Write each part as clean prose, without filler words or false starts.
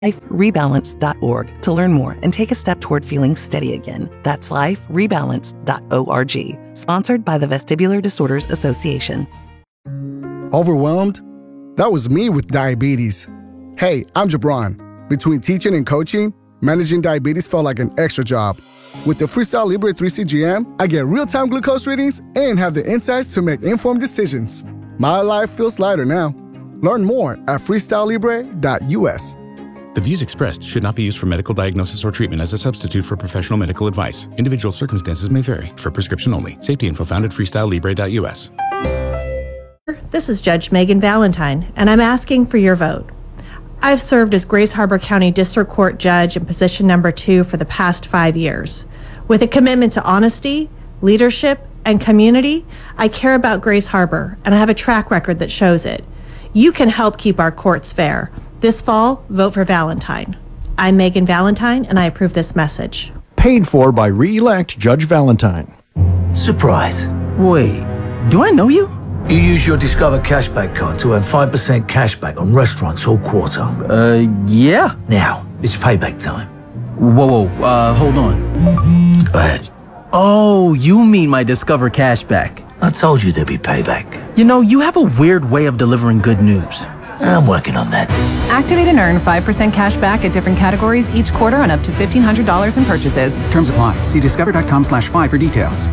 LifeRebalance.org to learn more and take a step toward feeling steady again. That's LifeRebalance.org. Sponsored by the Vestibular Disorders Association. Overwhelmed? That was me with diabetes. Hey, I'm Jabron. Between teaching and coaching, managing diabetes felt like an extra job. With the Freestyle Libre 3 CGM, I get real-time glucose readings and have the insights to make informed decisions. My life feels lighter now. Learn more at freestylelibre.us. The views expressed should not be used for medical diagnosis or treatment as a substitute for professional medical advice. Individual circumstances may vary. For prescription only. Safety info found at freestylelibre.us. This is Judge Megan Valentine, and I'm asking for your vote. I've served as Grace Harbor County District Court Judge in position number 2 for the past 5 years. With a commitment to honesty, leadership, and community, I care about Grace Harbor, and I have a track record that shows it. You can help keep our courts fair. This fall, vote for Valentine. I'm Megan Valentine, and I approve this message. Paid for by re-elect Judge Valentine. Surprise. Wait, do I know you? You use your Discover Cashback card to earn 5% cashback on restaurants all quarter. Yeah. Now, it's payback time. Whoa, hold on. Go ahead. Oh, you mean my Discover Cashback. I told you there'd be payback. You know, you have a weird way of delivering good news. I'm working on that. Activate and earn 5% cash back at different categories each quarter on up to $1,500 in purchases. Terms apply. See discover.com/5 for details.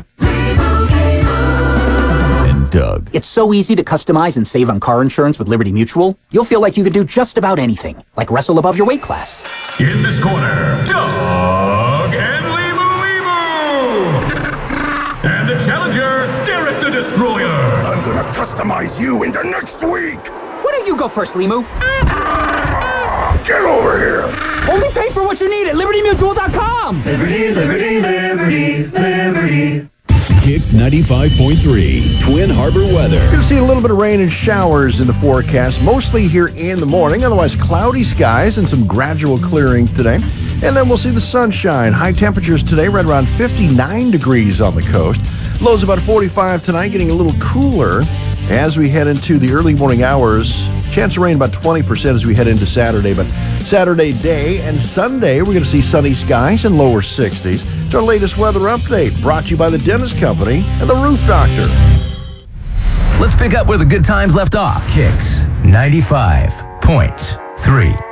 And Doug. It's so easy to customize and save on car insurance with Liberty Mutual. You'll feel like you could do just about anything, like wrestle above your weight class. In this corner, Doug and Limu. And the challenger, Derek the Destroyer. I'm gonna customize you into next week. Why don't you go first, Limu? Get over here! Only pay for what you need at libertymutual.com! Liberty, liberty, liberty, liberty. Kicks 95.3, Twin Harbor weather. Going to see a little bit of rain and showers in the forecast, mostly here in the morning. Otherwise, cloudy skies and some gradual clearing today. And then we'll see the sunshine. High temperatures today, right around 59 degrees on the coast. Lows about 45 tonight, getting a little cooler as we head into the early morning hours. Chance of rain about 20% as we head into Saturday. But Saturday day and Sunday, we're going to see sunny skies and lower 60s. It's our latest weather update, brought to you by the Dentist Company and the Roof Doctor. Let's pick up where the good times left off. Kicks 95.3.